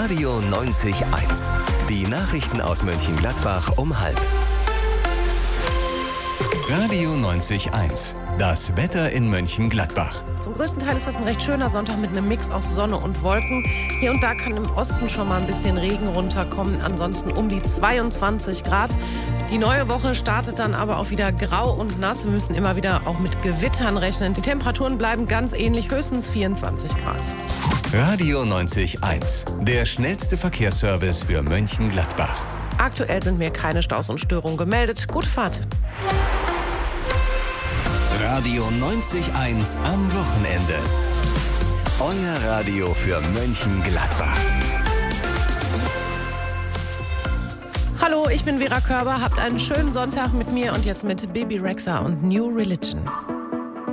Radio 90.1. Die Nachrichten aus Mönchengladbach um 12:30. Radio 90.1. Das Wetter in Mönchengladbach. Zum größten Teil ist das ein recht schöner Sonntag mit einem Mix aus Sonne und Wolken. Hier und da kann im Osten schon mal ein bisschen Regen runterkommen, ansonsten um die 22 Grad. Die neue Woche startet dann aber auch wieder grau und nass. Wir müssen immer wieder auch mit Gewittern rechnen. Die Temperaturen bleiben ganz ähnlich, höchstens 24 Grad. Radio 90.1. Der schnellste Verkehrsservice für Mönchengladbach. Aktuell sind mir keine Staus und Störungen gemeldet. Gute Fahrt. Radio 90.1 am Wochenende. Euer Radio für Mönchengladbach. Hallo, ich bin Vera Körber. Habt einen schönen Sonntag mit mir und jetzt mit Baby Rexha und New Religion.